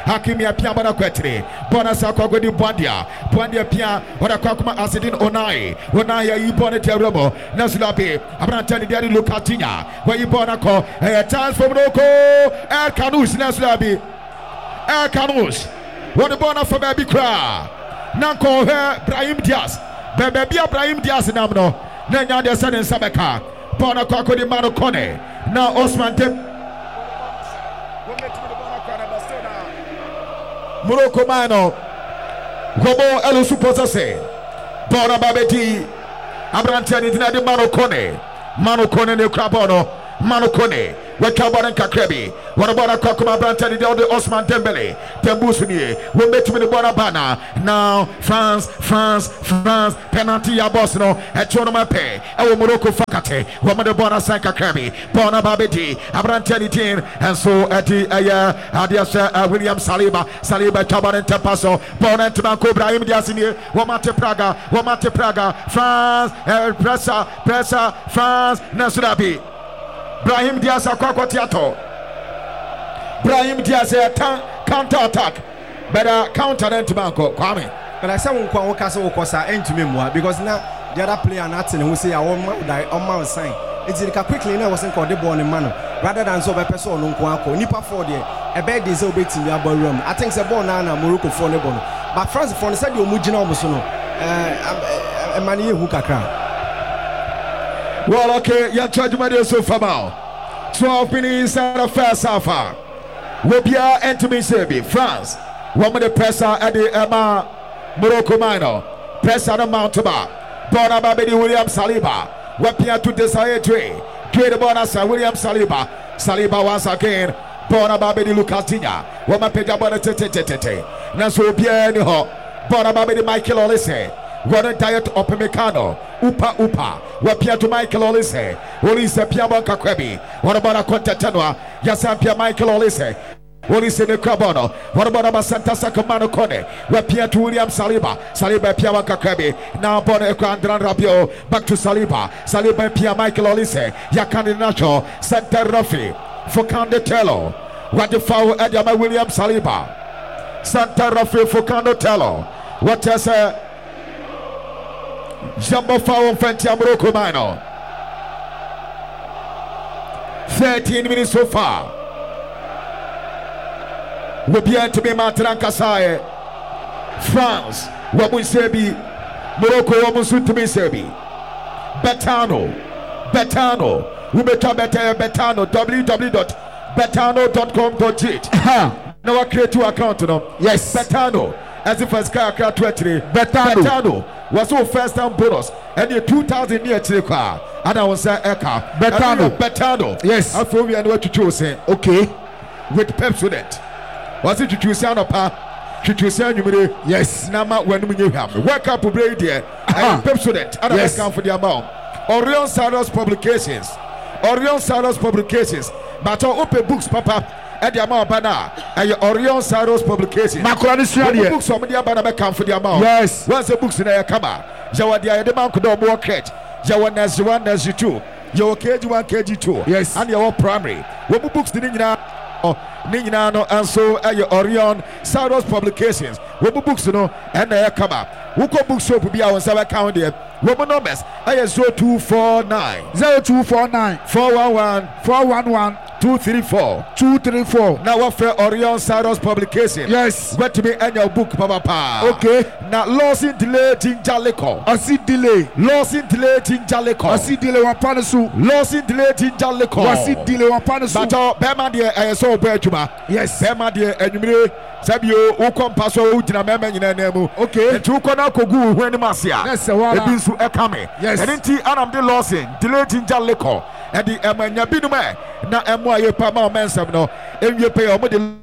Hakimi apia bana kwetri bona sa kwa godi Bwandia pia ora kwa kuma Asidin Onai yi bona terebo Nasulabi Abrantani Diari Lukatinha where you bona ko a chance for Morocco El Kanous Nasulabi El Kanous what the bona for baby cry Nanko Brahim Diaz Baby Brahim Diaz namno Nanya de Sanin Sabeka bona kwa kodi Mano Kone na Osman Dem Morocco mano Gobo elu supposed say Bona Babeti Abrantani dina de Mano Kone ne Krabono Mano Kone Wekabaran Kakrebi what about a Kakuma Abrantani de Osman Dembele Tembusuni we met me the Bona Bana now France penalty ya Bosno at Chonomape Ewo Morocco Fakate Wamada Bona Sanka Krabi Bona Babeti Abrantani Tin and so at the Adiasa William Saliba Tabaran Tapaso Bona Tabanko Brahim Diasini Wamate Praga France Pressa France Nasurabi Brahim Diaz Aquatiato Brahim Diaz counter attack better counter than Tabanko Kwame but I said one castle was into me more because now the other player not who say I want my sign it's quickly now wasn't called the born in man rather than so by person on Kwako Nipa for the a bed is obeying the upper room I think it's a born Nana Morocco for the bone but France for the said you Mujino Musuno a man who can well, okay, your judgment so far now. 12 minutes inside the first half. We'll be entering Serbia, France. One with the presser at the Morocco minor. Press on the Mountain. Bona Babedi William Saliba. We're to decide trade the bonus William Saliba once again. Bona Babedi Lukatinha. What my page about the Naso Bienho. Bona Babedi Michael Olise. Rodden diet Opemecano, Upa, Wapia to Michael Olise, Olise Piabanka Kwebi, what about a Contatanua, Yasampia Michael Olise, Olise de Crabono, what about Santa Sacamano Cone, Wapia to William Saliba Piabanka Kwebi, now Bona Equandran Rabio, back to Saliba Pia Michael Olise, Yakani Nacho, Santa Rafi, Focande Tello, what the foul Adama William Saliba, Santa Rafi Focando Tello, what is Jumbo foul front to Morocco Mino. 13 minutes so far. We begin to be Martin Kasai. France, what we say be Morocco, what we soon to be Serbi. Betano. We better Betano. www.betano.com.gh. Now I create two accounts. Yes, Betano. As if I sky 23 Betano was so first time bonus and the 2000 year car and I was Eka Betano. Yes, I feel we are what to choose. Okay, with Pepsodent. Was it to choose Sanopa? To choose you? Yes, Nama when we have work up a braid here and Pepsodent. I don't account for the amount. Orion Saros Publications, but open books, Papa. At the amount banner and Orion Saros Publications. Macron books on the banner come for the amount. Yes, once the books in a cover. Jawadia the man could not more catch. Jawanas 1 as you 2. Your KG1, KG2. Yes, and your primary. What books did Ninano and so Orion Saros Publications. What books you know and they cover. Who could books so be our account there? Woman numbers I 0249 411 234. Now what for Orion Saros Publication? Yes. Wait to me and your book, Papa. Okay. Now loss in delay Jinjalico. I see delay. Loss in delay Jinjalico. I see delay one panasu. Loss in delay Jinjalico. I see delay one panasu. But Bema dear I saw Bertuma. Yes. Bema dear and you Sabio Ukom Paso Utina Mema in a name. Okay. And two Kona Kogu when Masia. Yes, a Binsu Ekame. Yes. And then Adam de loss in delay Jinjalico. And the Emanya Binume. Na MY Pama Mansam no. And you pay